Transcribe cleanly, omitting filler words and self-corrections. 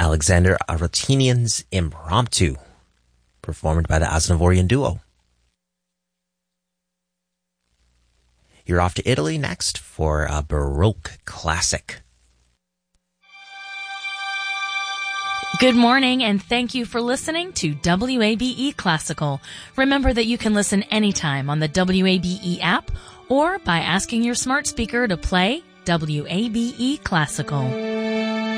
Alexander Arotinian's Impromptu, performed by the Aznavourian Duo. You're off to Italy next for a Baroque classic. Good morning, and thank you for listening to WABE Classical. Remember that you can listen anytime on the WABE app or by asking your smart speaker to play WABE Classical.